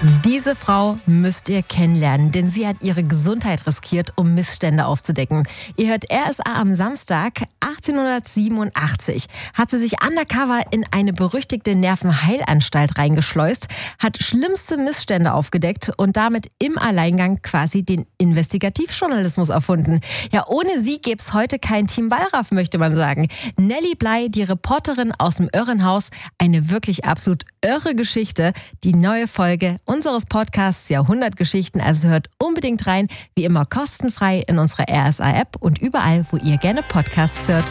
Diese Frau müsst ihr kennenlernen, denn sie hat ihre Gesundheit riskiert, um Missstände aufzudecken. Ihr hört RSA am Samstag. 1887 hat sie sich undercover in eine berüchtigte Nervenheilanstalt reingeschleust, hat schlimmste Missstände aufgedeckt und damit im Alleingang quasi den Investigativjournalismus erfunden. Ja, ohne sie gäbe es heute kein Team Wallraff, möchte man sagen. Nelly Bly, die Reporterin aus dem Irrenhaus, eine wirklich absolut irre Geschichte. Die neue Folge unseres Podcasts Jahrhundertgeschichten, also hört unbedingt rein, wie immer kostenfrei in unserer RSA-App und überall, wo ihr gerne Podcasts hört.